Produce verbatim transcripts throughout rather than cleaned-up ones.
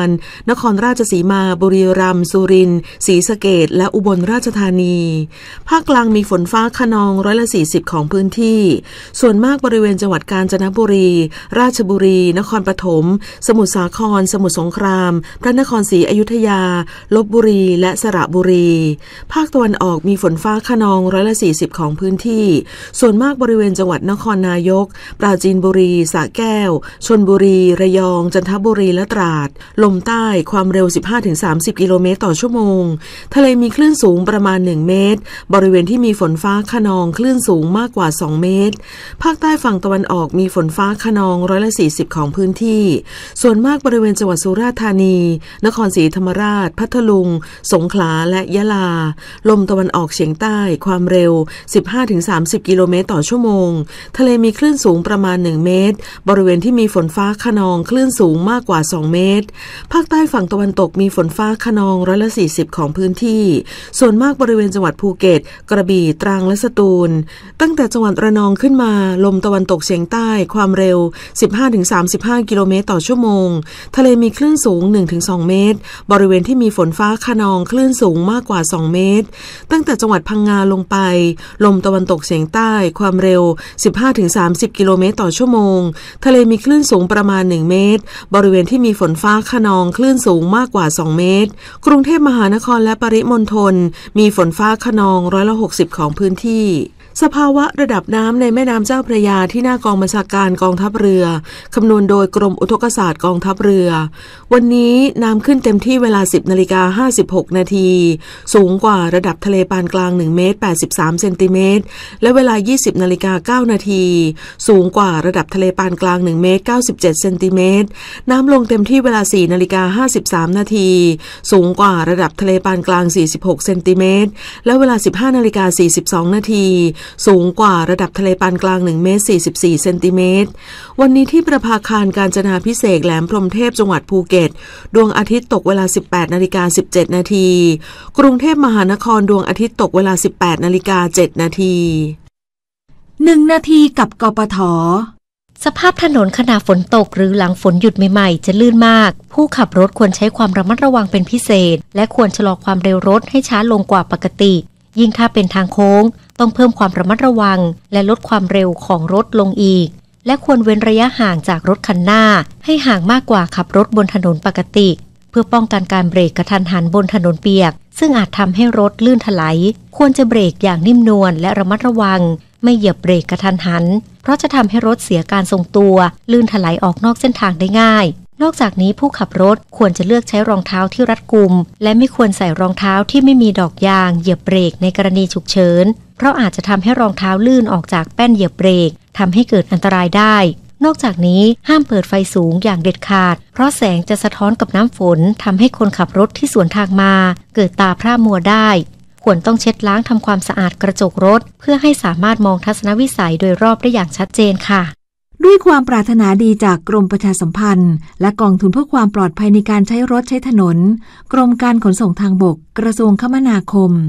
รนครราชสีมาบุรีรัมย์สุรินทร์ศรีสะเกษและอุบลราชธานีภาคกลางมีฝนฟ้าคะนองร้อยละสี่สิบของพื้นที่ส่วนมากบริเวณจังหวัดกาญจนบุรีราชบุรีนครปฐมสมุทรสาครสมุทรสงครามพระนครศรีอยุธยาลพบุรีและสระบุรีภาคตะวันออกมีฝนฟ้าคะนองร้อยละสี่สิบของพื้นที่ส่วนมากบริเวณจังหวัดนครนายกปราจีนบุรีสระแก้วชลบุรีระยองจันทบุรีและตราดลมใต้ความเร็ว สิบห้าถึงสามสิบ กิโลเมตรต่อชั่วโมงทะเลมีคลื่นสูงประมาณหนึ่งเมตรบริเวณที่มีฝนฟ้าคะนองคลื่นสูงมากกว่าสองเมตรภาคใต้ฝั่งตะวันออกมีฝนฟ้าคะนองร้อยละสี่สิบของพื้นที่ส่วนมากบริเวณจังหวัดสุราษฎร์ธานีนครศรีธรรมราชพัทลุงสงขลาและยะลาลมตะวันออกเฉียงใต้ความเร็ว สิบห้าถึงสามสิบ กิโลเมตรต่อชั่วโมงทะเลมีคลื่นสูงประมาณหนึ่งเมตรบริเวณที่มีฝนฟ้าคะนองคลื่นสูงมากกว่าสองเมตรภาคใต้ฝั่งตะวันตกมีฝนฟ้าคะนองร้อยละสี่สิบของพื้นที่ส่วนมากบริเวณจังหวัดภูเก็ตกระบี่ตรังและสตูลตั้งแต่จังหวัดระนองขึ้นมาลมตะวันตกเฉียงใต้ความเร็ว สิบห้าถึงสามสิบห้า กิโลเมตรต่อชั่วโมงทะเลมีคลื่นสูง หนึ่งถึงสอง เมตรบริเวณที่มีฝนฟ้าคะนองคลื่นสูงมากกว่าสองเมตรตั้งแต่จังหวัดพังงาลงไปลมตะวันตกเฉียงใต้ความเร็ว สิบห้าถึงสามสิบ กิโลเมตรต่อชั่วโมงทะเลมีคลื่นสูงประมาณหนึ่งเมตรบริเวณที่มีฝนฟ้าคะนองคลื่นสูงมากกว่าสองเมตรกรุงเทพมหานครและปริมณฑลมีฝนฟ้าคะนองร้อยละหกสิบของพื้นที่สภาวะระดับน้ำในแม่น้ำเจ้าพระยาที่หน้ากองบัญชาการกองทัพเรือคำนวณโดยกรมอุทกศาสตร์กองทัพเรือวันนี้น้ำขึ้นเต็มที่เวลา สิบนาฬิกาห้าสิบหกนาทีสูงกว่าระดับทะเลปานกลางหนึ่งเมตรแปดสิบสามเซนติเมตรและเวลา ยี่สิบนาฬิกาเก้านาทีสูงกว่าระดับทะเลปานกลางหนึ่งเมตรเก้าสิบเจ็ดเซนติเมตรน้ำลงเต็มที่เวลา สี่นาฬิกาห้าสิบสามนาทีสูงกว่าระดับทะเลปานกลางสี่สิบหกเซนติเมตรและเวลา สิบห้านาฬิกาสี่สิบสองนาทีสูงกว่าระดับทะเลปานกลางหนึ่งเมตรสี่สิบสี่เซนติเมตรวันนี้ที่ประภาคารกาญจนาภิเษกแหลมพรหมเทพจังหวัดภูเก็ตดวงอาทิตย์ตกเวลา สิบแปดนาฬิกาสิบเจ็ดนาทีกรุงเทพมหานครดวงอาทิตย์ตกเวลา สิบแปดนาฬิกาเจ็ดนาทีหนึ่งนาทีกับกปท. สภาพถนนขณะฝนตกหรือหลังฝนหยุดใหม่ๆจะลื่นมากผู้ขับรถควรใช้ความระมัดระวังเป็นพิเศษและควรชะลอความเร็วรถให้ช้าลงกว่าปกติยิ่งถ้าเป็นทางโค้งต้องเพิ่มความระมัดระวังและลดความเร็วของรถลงอีกและควรเว้นระยะห่างจากรถคันหน้าให้ห่างมากกว่าขับรถบนถนนปกติเพื่อป้องกันการเบรกกระทันหันบนถนนเปียกซึ่งอาจทำให้รถลื่นถลายควรจะเบรกอย่างนิ่มนวลและระมัดระวังไม่เหยียบเบรกกระทันหันเพราะจะทำให้รถเสียการทรงตัวลื่นถลายออกนอกเส้นทางได้ง่ายนอกจากนี้ผู้ขับรถควรจะเลือกใช้รองเท้าที่รัดกุมและไม่ควรใส่รองเท้าที่ไม่มีดอกยางเหยียบเบรกในกรณีฉุกเฉินเพราะอาจจะทำให้รองเท้าลื่นออกจากแป้นเหยียบเบรกทำให้เกิดอันตรายได้นอกจากนี้ห้ามเปิดไฟสูงอย่างเด็ดขาดเพราะแสงจะสะท้อนกับน้ำฝนทำให้คนขับรถที่สวนทางมาเกิดตาพร่ามัวได้ควรต้องเช็ดล้างทำความสะอาดกระจกรถเพื่อให้สามารถมองทัศนวิสัยโดยรอบได้อย่างชัดเจนค่ะด้วยความปรารถนาดีจากกรมประชาสัมพันธ์และกองทุนเพื่อความปลอดภัยในการใช้รถใช้ถนนกรมการขนส่งทางบกกระทรวงคมนาคม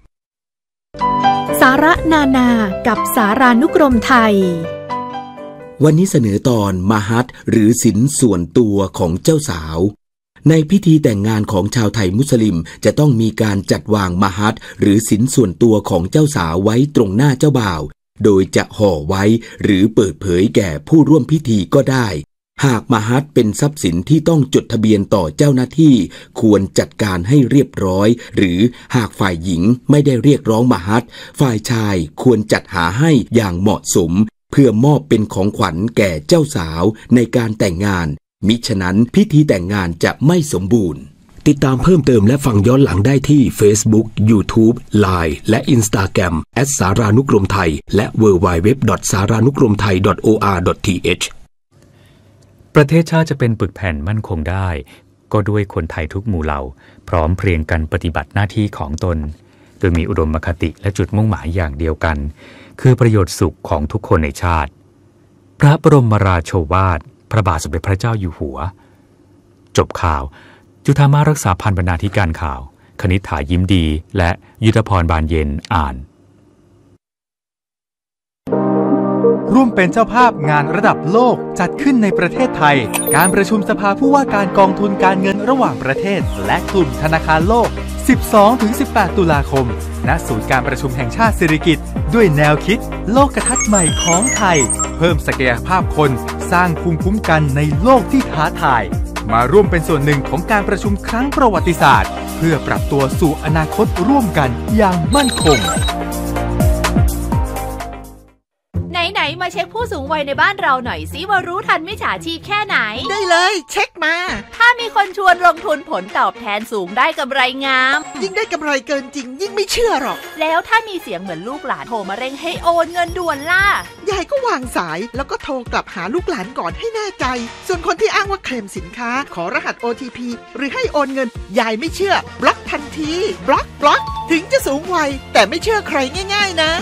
สาระนานากับสารานุกรมไทยวันนี้เสนอตอนมหัตหรือศีลส่วนตัวของเจ้าสาวในพิธีแต่งงานของชาวไทยมุสลิมจะต้องมีการจัดวางมหัตหรือศีลส่วนตัวของเจ้าสาวไว้ตรงหน้าเจ้าบ่าวโดยจะห่อไว้หรือเปิดเผยแก่ผู้ร่วมพิธีก็ได้หากมหัตเป็นทรัพย์สินที่ต้องจดทะเบียนต่อเจ้าหน้าที่ควรจัดการให้เรียบร้อยหรือหากฝ่ายหญิงไม่ได้เรียกร้องมหัตฝ่ายชายควรจัดหาให้อย่างเหมาะสมเพื่อมอบเป็นของขวัญแก่เจ้าสาวในการแต่งงานมิฉะนั้นพิธีแต่งงานจะไม่สมบูรณ์ติดตามเพิ่มเติมและฟังย้อนหลังได้ที่ Facebook, YouTube, ไลน์ และ Instagram แอท สารานุกรมไทยและ ดับเบิลยู ดับเบิลยู ดับเบิลยู ดอท สารานุกรมไทย ดอท โอ อาร์ ดอท ที เอชประเทศชาติจะเป็นปึกแผ่นมั่นคงได้ก็ด้วยคนไทยทุกหมู่เหล่าพร้อมเพรียงกันปฏิบัติหน้าที่ของตนโดยมีอุดมคติและจุดมุ่งหมายอย่างเดียวกันคือประโยชน์สุขของทุกคนในชาติพระบรมราโชวาทพระบาทสมเด็จพระเจ้าอยู่หัวจบข่าวจุฑามารักษาพันธ์บรรณาธิการข่าวคณิษฐายิ้มดีและยุทธพรบานเย็นอ่านร่วมเป็นเจ้าภาพงานระดับโลกจัดขึ้นในประเทศไทยการประชุมสภาผู้ว่าการกองทุนการเงินระหว่างประเทศและกลุ่มธนาคารโลก สิบสองถึงสิบแปด ตุลาคมณศูนย์การประชุมแห่งชาติสิริกิติ์ด้วยแนวคิดโลกทัศน์ใหม่ของไทยเพิ่มศักยภาพคนสร้างภูมิคุ้มกันในโลกที่ท้าทายมาร่วมเป็นส่วนหนึ่งของการประชุมครั้งประวัติศาสตร์เพื่อปรับตัวสู่อนาคตร่วมกันอย่างมั่นคงไหนๆมาเช็คผู้สูงวัยในบ้านเราหน่อยสิว่ารู้ทันมิจฉาชีพแค่ไหนได้เลยเช็คมาถ้ามีคนชวนลงทุนผลตอบแทนสูงได้กำไรงามยิ่งได้กำไรเกินจริงยิ่งไม่เชื่อหรอกแล้วถ้ามีเสียงเหมือนลูกหลานโทรมาเร่งให้โอนเงินด่วนล่ะยายก็วางสายแล้วก็โทรกลับหาลูกหลานก่อนให้แน่ใจส่วนคนที่อ้างว่าเคลมสินค้าขอรหัส โอ ที พี หรือให้โอนเงินยายไม่เชื่อบล็อกทันทีบล็อกบล็อกถึงจะสูงวัยแต่ไม่เชื่อใครง่ายๆนะ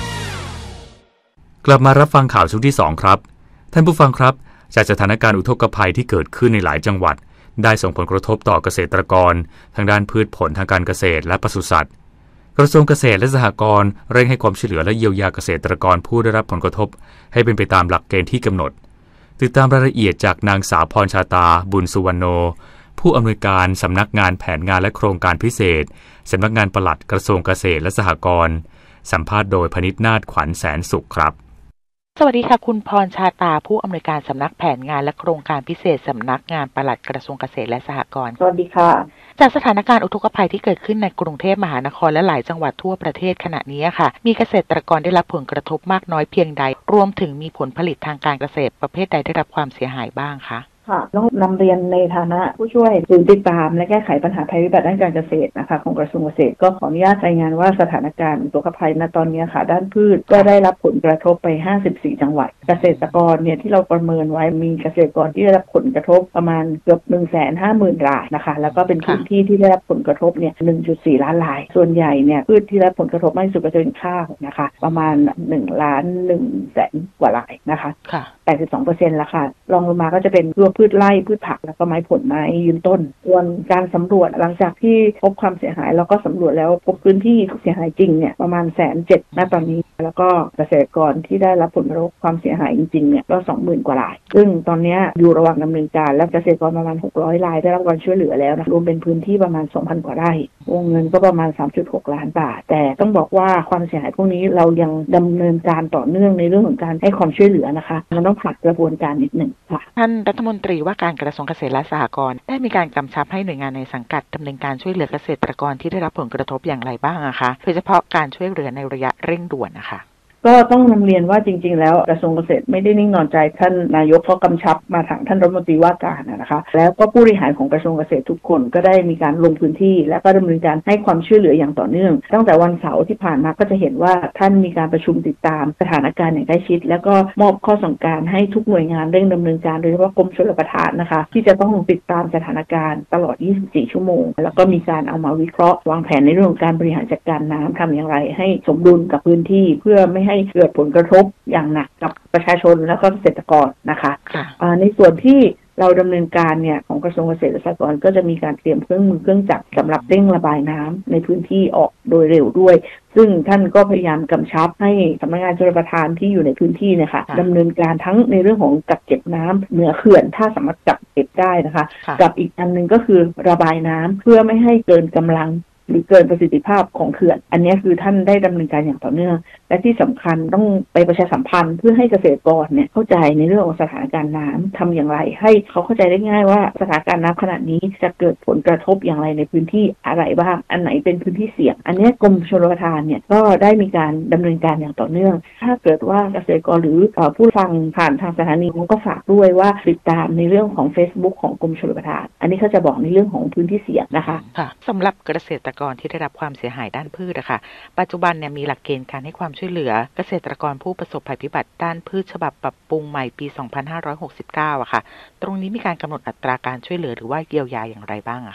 กลับมารับฟังข่าวช่วงที่สองครับท่านผู้ฟังครับจากสถานการณ์อุทกภัยที่เกิดขึ้นในหลายจังหวัดได้ส่งผลกระทบต่อเกษตรกรทางด้านพืชผลทางการเกษตรและปศุสัตว์กระทรวงเกษตรและสหกรณ์เร่งให้ความช่วยเหลือและเยียวยาเกษตรกรผู้ได้รับผลกระทบให้เป็นไปตามหลักเกณฑ์ที่กำหนดติดตามรายละเอียดจากนางสาวพรชาตาบุญสุวรรณโนผู้อำนวยการสำนักงานแผนงานและโครงการพิเศษสำนักงานปลัดกระทรวงเกษตรและสหกรณ์สัมภาษณ์โดยพนิษฐ์นาฏขวัญแสนสุขครับสวัสดีค่ะคุณพรชาตาผู้อำนวยการสำนักแผนงานและโครงการพิเศษสำนักงานปลัดกระทรวงเกษตรและสหกรณ์สวัสดีค่ะจากสถานการณ์อุทกภัยที่เกิดขึ้นในกรุงเทพมหานครและหลายจังหวัดทั่วประเทศขณะนี้ค่ะมีเกษตรกรได้รับผลกระทบมากน้อยเพียงใดรวมถึงมีผลผลิตทางการเกษตรประเภทใดได้รับความเสียหายบ้างคะค่ะต้องนำเรียนในฐานะผู้ช่วยศูนย์ติดตามและแก้ไขปัญหาภัยพิบัติด้านการเกษตรนะคะของกระทรวงเกษตรก็ขออนุญาตรายงานว่าสถานการณ์อุทกภัยณตอนนี้ค่ะด้านพืชก็ได้รับผลกระทบไปห้าสิบสี่จังหวัดเกษตรกรเนี่ยที่เราประเมินไว้มีเกษตรกรที่ได้รับผลกระทบประมาณเกือบ หนึ่งแสนห้าหมื่น รายนะคะแล้วก็เป็นพื้นที่ที่ได้รับผลกระทบเนี่ย หนึ่งจุดสี่ ล้านรายส่วนใหญ่เนี่ยพืชที่ได้รับผลกระทบมากที่สุดก็จะเป็นข้าวนะคะประมาณหนึ่งล้านหนึ่งแสนกว่ารายนะคะแปดสิบสองเปอร์เซ็นต์ ละค่ะรองลงมาก็จะเป็นพวกพืชไร่พืชผักแล้วก็ไม้ผลไม้ยืนต้นส่วนการสำรวจหลังจากที่พบความเสียหายเราก็สำรวจแล้วพบพื้นที่เสียหายจริงเนี่ยประมาณแสนเจ็ดณตอนนี้แล้วก็เกษตรกรที่ได้รับผลกระทบความเสียหายจริงๆเนี่ยก็ สองหมื่น กว่ารายซึ่งตอนนี้อยู่ระหว่างดำเนินการและเกษตรกรประมาณหกร้อยรายได้รับการช่วยเหลือแล้วนะรวมเป็นพื้นที่ประมาณ สองพัน กว่าไร่วงเงินก็ประมาณ สามจุดหก ล้านบาทแต่ต้องบอกว่าความเสียหายพวกนี้เรายังดำเนินการต่อเนื่องในเรื่องของการให้ความช่วยเหลือนะคะมันต้องผ่านกระบวนการนิดหนึ่งค่ะท่านรัฐมนตรีว่าการกระทรวงเกษตรและสหกรณ์ได้มีการกำชับให้หน่วยงานในสังกัดดำเนินการช่วยเหลือเกษตรกรที่ได้รับผลกระทบอย่างไรบ้างอะคะโดยเฉพาะการช่วยเหลือในระยะเร่งด่วนนะคะก็ต้องนำเรียนว่าจริงๆแล้วกระทรวงเกษตรไม่ได้นิ่งนอนใจท่านนายกก็กำชับมาทางท่านรัฐมนตรีว่าการนะคะแล้วก็ผู้บริหารของกระทรวงเกษตรทุกคนก็ได้มีการลงพื้นที่และก็ดำเนินการให้ความช่วยเหลืออย่างต่อเนื่องตั้งแต่วันเสาร์ที่ผ่านมาก็จะเห็นว่าท่านมีการประชุมติดตามสถานการณ์อย่างใกล้ชิดแล้วก็มอบข้อสั่งการให้ทุกหน่วยงานเร่งดำเนินการโดยเฉพาะกรมชลประทานนะคะที่จะต้องติดตามสถานการณ์ตลอดยี่สิบสี่ชั่วโมงแล้วก็มีการเอามาวิเคราะห์วางแผนในเรื่องของการบริหารจัดการน้ำทำอย่างไรให้สมดุลกับพื้นที่เพื่อไม่ให้เกิดผลกระทบอย่างหนักกับประชาชนและก็เกษตรกรนะคะในส่วนที่เราดำเนินการเนี่ยของกระทรวงเกษตรและสหกรณ์ก็จะมีการเตรียมเครื่องมือเครื่องจักรสำหรับเร่งระบายน้ำในพื้นที่ออกโดยเร็วด้วยซึ่งท่านก็พยายามกำชับให้สำนักงานชลประทานที่อยู่ในพื้นที่เนี่ยค่ะดำเนินการทั้งในเรื่องของกักเก็บน้ำเหนือเขื่อนถ้าสามารถกักเก็บได้นะคะกับอีกอันนึงก็คือระบายน้ำเพื่อไม่ให้เกินกำลังหรือเกินประสิทธิภาพของเขื่อนอันนี้คือท่านได้ดำเนินการอย่างต่อเนื่องและที่สำคัญต้องไปประชาสัมพันธ์เพื่อให้เกษตรกรเนี่ยเข้าใจในเรื่องของสถานการณ์น้ำทำอย่างไรให้เขาเข้าใจได้ง่ายว่าสถานการณ์น้ำขนาดนี้จะเกิดผลกระทบอย่างไรในพื้นที่อะไรบ้างอันไหนเป็นพื้นที่เสี่ยงอันนี้กรมชลประทานเนี่ยก็ได้มีการดำเนินการอย่างต่อเนื่องถ้าเกิดว่าเกษตรกรหรือผู้ฟังผ่านทางสถานีก็ฝากด้วยว่าติดตามในเรื่องของ Facebook ของกรมชลประทานอันนี้เขาจะบอกในเรื่องของพื้นที่เสี่ยงนะคะค่ะสำหรับเกษตรกรที่ได้รับความเสียหายด้านพืชนะคะปัจจุบันเนี่ยมีหลักเกณฑ์การให้ความช่วยเหลือเกษตรกรผู้ประสบภัยพิบัติด้านพืชฉบับปรับปรุงใหม่ปีสองพันห้าร้อยหกสิบเก้าอะค่ะตรงนี้มีการกำหนดอัตราการช่วยเหลือหรือว่าเยียวยาอย่างไรบ้างอะคะ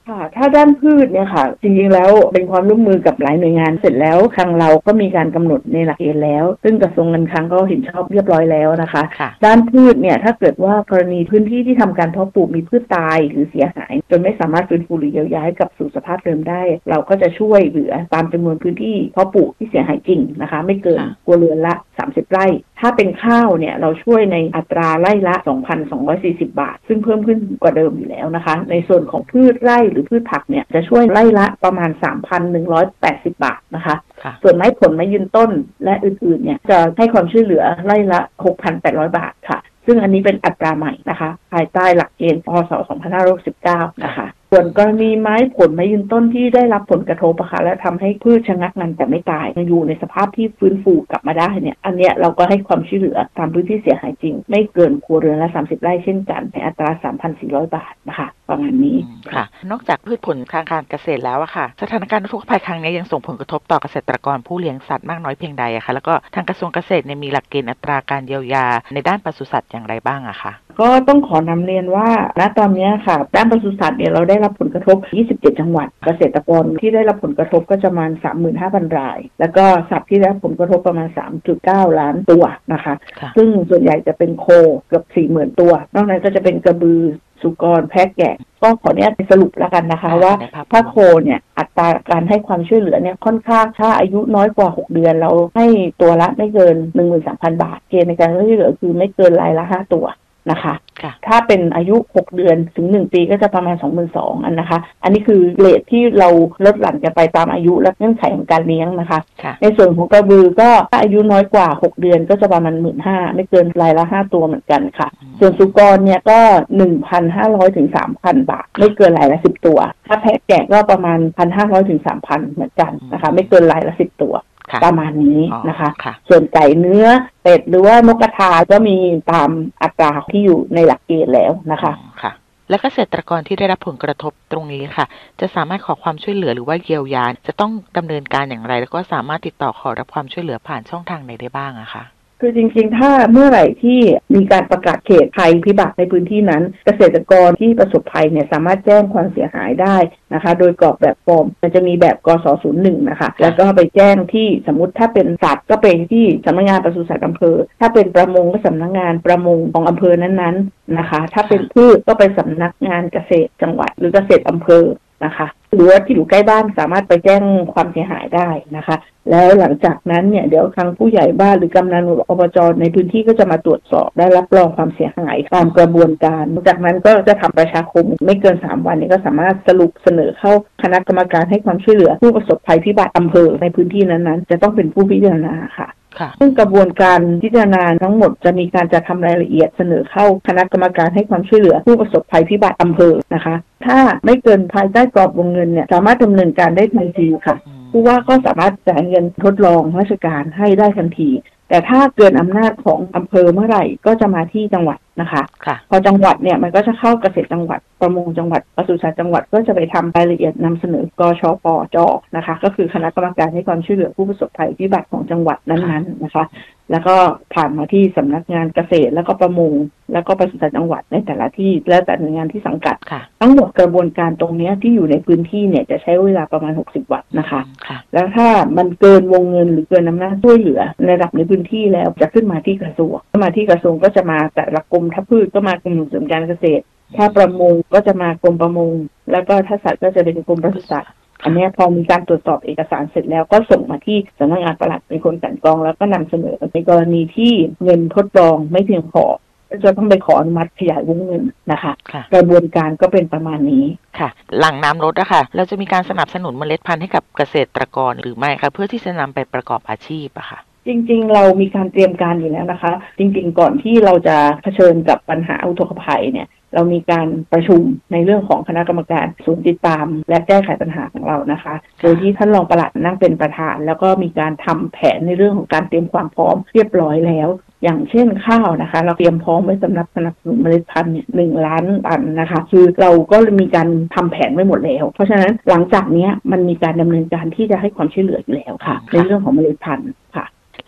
ค่ะถ้าด้านพืชเนี่ยค่ะจริงๆแล้วเป็นความร่วมมือกับหลายหน่วยงานเสร็จแล้วทางเราก็มีการกำหนดในหลักเกณฑ์แล้วซึ่งกระทรวงการคลังก็เห็นชอบเรียบร้อยแล้วนะคะด้านพืชเนี่ยถ้าเกิดว่ากรณีพื้นที่ที่ทำการเพาะปลูกมีพืชตายหรือเสียหายจนไม่สามารถฟื้นฟูหรือเยียวยาให้กลับสู่สภาพเดิมได้เราก็จะช่วยเหลือตามจำนวนพื้นที่เพาะปลูกที่เสียหายจริงนะคะไม่เกินครัวเรือนละสามสิบไร่ถ้าเป็นข้าวเนี่ยเราช่วยในอัตราไร่ละ สองพันสองร้อยสี่สิบ บาทซึ่งเพิ่มขึ้นกว่าเดิมอยู่แล้วนะคะในส่วนของพืชไร่หรือพืชผักเนี่ยจะช่วยไร่ละประมาณ สามพันหนึ่งร้อยแปดสิบ บาทนะคะส่วนไม้ผลไม้ยืนต้นและอื่นๆเนี่ยจะให้ความช่วยเหลือไร่ละ หกพันแปดร้อย บาทค่ะซึ่งอันนี้เป็นอัตราใหม่นะคะภายใต้หลักเกณฑ์พ.ศ. สองพันห้าร้อยหกสิบเก้านะคะส่วนกรณีไม้ผลไม้ยืนต้นที่ได้รับผลกระทบนะคะและทำให้พืชชะงักงันแต่ไม่ตายอยู่ในสภาพที่ฟื้นฟูกลับมาได้เนี่ยอันเนี้ยเราก็ให้ความช่วยเหลือตามพื้นที่เสียหายจริงไม่เกินครัวเรือนละสามสิบไร่เช่นกันในอัตรา สามพันสี่ร้อย บาทนะคะประมาณนี้ค่ะนอกจากพืชผลทางการเกษตรแล้วอะค่ะสถานการณ์อุทกภัยครั้งนี้ยังส่งผลกระทบต่อเกษตรกรผู้เลี้ยงสัตว์มากน้อยเพียงใดอะค่ะแล้วก็ทางกระทรวงเกษตรเนี่ยมีหลักเกณฑ์อัตราการเยียวยาในด้านปศุสัตว์อย่างไรบ้างอะคะก็ต้องขอนำเรียนว่าณตอนนี้ค่ะด้านปศุสัตว์เนี่ยเราได้รับผลกระทบยี่สิบเจ็ดจังหวัดเกษตรกรที่ได้รับผลกระทบก็จะประมาณ สามหมื่นห้าพัน รายแล้วก็สัตว์ที่ได้รับผลกระทบประมาณ สามจุดเก้า ล้านตัวนะคะซึ่งส่วนใหญ่จะเป็นโคเกือบ สี่หมื่น ตัวนอกนั้นก็จะเป็นกระบือสุกรแพะแกะก็ขอเนี้ยสรุปแล้วกันนะคะว่าถ้าโคเนี่ยอัตราการให้ความช่วยเหลือเนี่ยค่อนข้างถ้าอายุน้อยกว่าหกเดือนเราให้ตัวละไม่เกิน หนึ่งหมื่นสามพัน บาทเกณฑ์ในการช่วยเหลือคือไม่เกินรายละห้าตัวนะคะถ้าเป็นอายุหกเดือนถึงหนึ่งปีก็จะประมาณ สองหมื่นสองพัน อันนะคะอันนี้คือเรทที่เราลดหลั่นกันไปตามอายุและเงื่อนไขของการเลี้ยงนะคะในส่วนของกระบือก็ถ้าอายุน้อยกว่าหกเดือนก็จะประมาณ หนึ่งหมื่นห้าพัน ไม่เกินรายละห้าตัวเหมือนกันค่ะส่วนสุกรเนี่ยก็ หนึ่งพันห้าร้อย ถึง สามพัน บาทไม่เกินรายละสิบตัวถ้าแพะแกะก็ประมาณ หนึ่งพันห้าร้อย ถึง สามพัน เหมือนกันนะคะไม่เกินรายละสิบตัวประมาณนี้นะคะส่วนไก่เนื้อเป็ดหรือว่านกกระทาก็มีตามอัตราที่อยู่ในหลักเกณฑ์แล้วนะคะค่ะและเกษตรกรที่ได้รับผลกระทบตรงนี้ค่ะจะสามารถขอความช่วยเหลือหรือว่าเยียวยาจะต้องดำเนินการอย่างไรแล้วก็สามารถติดต่อขอรับความช่วยเหลือผ่านช่องทางไหนได้บ้างอะคะคือจริงๆถ้าเมื่อไหร่ที่มีการประกาศเขตภัยพิบัติในพื้นที่นั้นเกษตรกรที่ประสบภัยเนี่ยสามารถแจ้งความเสียหายได้นะคะโดยกรอกแบบฟอร์มมันจะมีแบบกส ศูนย์หนึ่ง นะคะแล้วก็ไปแจ้งที่สมมุติถ้าเป็นสัตว์ก็ไปที่สำนักงานปศุสัตว์อำเภอถ้าเป็นประมงก็สำนักงานประมงของอำเภอนั้นๆนะคะถ้าเป็นพืชก็ไปสำนักงานเกษตรจังหวัดหรือเกษตรอำเภอนะคะหรือว่าที่อยู่ใกล้บ้านสามารถไปแจ้งความเสียหายได้นะคะแล้วหลังจากนั้นเนี่ยเดี๋ยวทางผู้ใหญ่บ้านหรือกำนันอบจในพื้นที่ก็จะมาตรวจสอบได้รับรองความเสียหายตามกระบวนการจากนั้นก็จะทำประชาคมไม่เกินสามวันนี้ก็สามารถสรุปเสนอเข้าคณะกรรมการให้ความช่วยเหลือผู้ประสบภัยพิบัติอำเภอในพื้นที่นั้นๆจะต้องเป็นผู้พิจารณาค่ะซึ่งกระบวนการพิจารณาทั้งหมดจะมีการจัดทำรายละเอียดเสนอเข้าคณะกรรมการให้ความช่วยเหลือผู้ประสบภัยพิบัติอำเภอนะคะถ้าไม่เกินภายใต้กรอบวงเงินเนี่ยสามารถดำเนินการได้ทันทีค่ะผู้ว่าก็สามารถจ่ายเงินทดลองราชการให้ได้ทันทีแต่ถ้าเกินอำนาจของอำเภอเมื่อไหร่ก็จะมาที่จังหวัดนะคะพอจังหวัดเนี่ยมันก็จะเข้าเกษตรจังหวัดประมงจังหวัดปศุสัตว์จังหวัดก็จะไปทำรายละเอียดนำเสนอกชปจนะคะก็คือคณะกรรมการให้ความช่วยเหลือผู้ประสบภัยพิบัติของจังหวัดนั้นๆนะคะแล้วก็ผ่านมาที่สำนักงานเกษตรแล้วก็ประมงแล้วก็ปศุสัตว์จังหวัดในแต่ละที่และแต่หน่วยงานที่สังกัดทั้งหมดกระบวนการตรงนี้ที่อยู่ในพื้นที่เนี่ยจะใช้เวลาประมาณหกสิบวันนะคะแล้วถ้ามันเกินวงเงินหรือเกินอำนาจช่วยเหลือในระดับในพื้นที่แล้วจะขึ้นมาที่กระทรวงขึ้นมาที่กระทรวงก็จะมาแต่ละกรมถ้าพืชก็มากรมส่งเสริมการเกษตรถ้าประมงก็จะมากรมประมงแล้วก็ถ้าสัตว์ก็จะเป็นกรมปศุสัตว์อันนี้พอมีการตรวจสอบเอกสารเสร็จแล้วก็ส่งมาที่สำนักงานปลัดเป็นคนกลั่นกรองแล้วก็นำเสนอในกรณีที่เงินทดลองไม่เพียงพอจะต้องไปขออนุมัติขยายวงเงินนะคะกระบวนการก็เป็นประมาณนี้ค่ะหลังน้ำลดอะค่ะเราจะมีการสนับสนุนเมล็ดพันธุ์ให้กับเกษตรกรหรือไม่คะเพื่อที่จะนำไปประกอบอาชีพอะค่ะจริงๆเรามีการเตรียมการอยู่แล้วนะคะจริงๆก่อนที่เราจะเผชิญกับปัญหาอุทกภัยเนี่ยเรามีการประชุมในเรื่องของคณะกรรมการศูนย์ติดตามและแก้ไขปัญหาของเรานะคะโดยที่ท่านรองปลัดนั่งเป็นประธานแล้วก็มีการทำแผนในเรื่องของการเตรียมความพร้อมเรียบร้อยแล้วอย่างเช่นข้าวนะคะเราเตรียมพร้อมไว้สำหรับสนับสนุนเมล็ดพันธุ์เนี่ยหนึ่งล้านตันนะคะคือเราก็มีการทำแผนไว้หมดแล้วเพราะฉะนั้นหลังจากนี้มันมีการดำเนินการที่จะให้ความช่วยเหลืออยู่แล้วค่ะในเรื่องของเมล็ดพันธุ์ค่ะ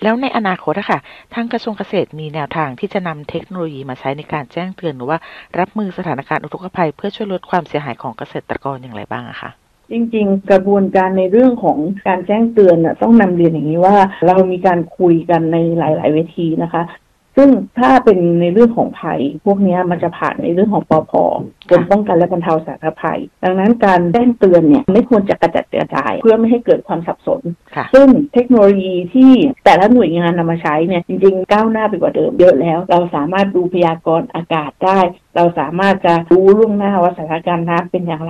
แล้วในอนาคตอะค่ะทางกระทรวงเกษตรมีแนวทางที่จะนำเทคโนโลยีมาใช้ในการแจ้งเตือนหรือว่ารับมือสถานการณ์อุทกภัยเพื่อช่วยลดความเสียหายของเกษตรกรอย่างไรบ้างอะคะจริงๆกระบวนการในเรื่องของการแจ้งเตือนน่ะต้องนำเรียนอย่างนี้ว่าเรามีการคุยกันในหลายๆเวทีนะคะซึ่งถ้าเป็นในเรื่องของภัยพวกนี้มันจะผ่านในเรื่องของปภ.กรมป้องกันและบรรเทาสาธารณภัยดังนั้นการแจ้งเตือนเนี่ยไม่ควรจะกระจัดกระจายเพื่อไม่ให้เกิดความสับสนซึ่งเทคโนโลยีที่แต่ละหน่วยงานนำมาใช้เนี่ยจริงๆก้าวหน้าไปกว่าเดิมเยอะแล้วเราสามารถดูพยากรณ์อากาศได้เราสามารถจะรู้ล่วงหน้าว่าสถานการณ์น้ำเป็นอย่างไร